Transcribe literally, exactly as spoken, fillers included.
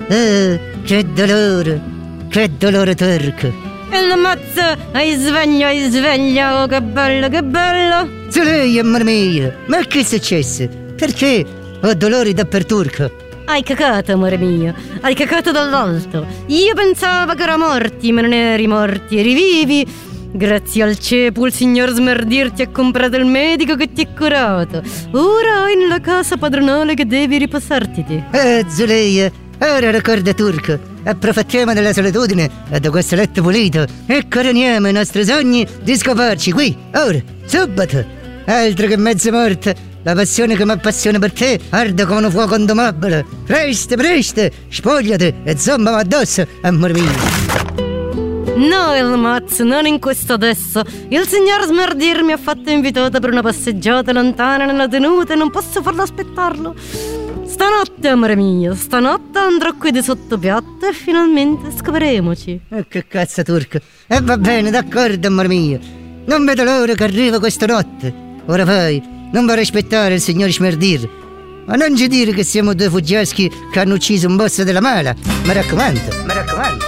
Eh, che dolore, che dolore turco. E l'ammazza, hai sveglio, hai sveglio, oh che bello, che bello. Zuleia, amore mio, ma che è successo? Perché ho dolori dappertutto? Hai cacato, amore mio, hai cacato dall'alto. Io pensavo che ero morti, ma non eri morti, eri vivi. Grazie al cielo il signor Smerdir ti ha comprato il medico che ti ha curato. Ora hai nella casa padronale che devi riposarti te. Eh, Zuleia, ora ricorda turco. Approfittiamo della solitudine e da questo letto pulito e coroniamo i nostri sogni di scoparci qui, ora, subito. Altro che mezza morte. La passione che mi appassiona per te arde come un fuoco indomabile. Presto, presto, spogliati e zombami addosso, amore mio. No, Elmaz, non in questo adesso. Il signor Smerdir mi ha fatto invitata per una passeggiata lontana nella tenuta e non posso farlo aspettarlo. Stanotte, amore mio, stanotte andrò qui di sottopiatto e finalmente scopriamoci. Eh, che cazzo turco. E eh, va bene, d'accordo, amore mio. Non vedo l'ora che arriva questa notte. Ora poi, non vorrei aspettare il signor Smerdir. Ma non ci dire che siamo due fuggiaschi che hanno ucciso un boss della mala. Mi raccomando, mi raccomando.